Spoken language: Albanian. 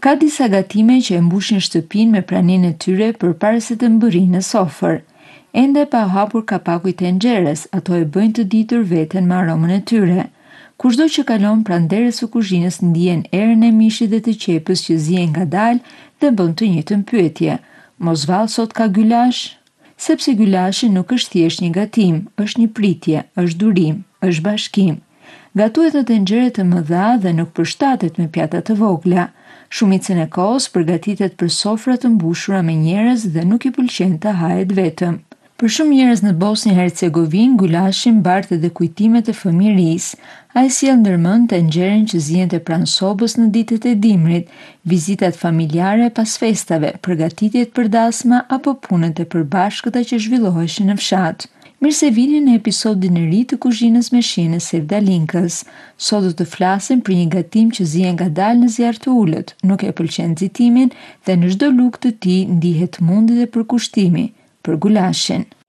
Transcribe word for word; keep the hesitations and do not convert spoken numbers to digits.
Ka disa gatime që e mbushin shtëpinë me praninë e tyre përpara se të mbërrinë në sofër. Ende pa hapur kapakujt e tenxheres, ato e bëjnë të ditur veten me aromën e tyre. Kushdo që kalon pranë derës së kuzhinës ndjen erën e mishit dhe të qepës që zihen ngadalë dhe bën të njëjtën pyetje: mos vallë sot ka gylash? Sepse gylashi nuk është thjesht një gatim, është një pritje, është durim, është bashkim. Gatuhet në tenxhere të mëdha dhe nuk përshtatet me pjata të vogla. Shumicën e kohës përgatitet për sofra të mbushura me njerëz dhe nuk i pëlqen të hahet vetëm. Për shumë njerëz në Bosnjë Hercegovinë, gylashi mbart edhe kujtimet e fëmijërisë. Ai sjell ndërmend tenxheren që zihente pranë sobës në ditët e dimrit, vizitat familjare pas festave, përgatitjet për dasma apo punët e përbashkëta që zhvilloheshin në fshat. Mirë se vini në episodin e ri të Kuzhinës me Shinë Sevdalinkës. Sot do të flasim për një gatim që zihen ngadalë në zjarr të ulët, nuk e pëlqen nxitimin dhe në çdo lugë të tij ndihet mundi dhe përkushtimi, për gulashin.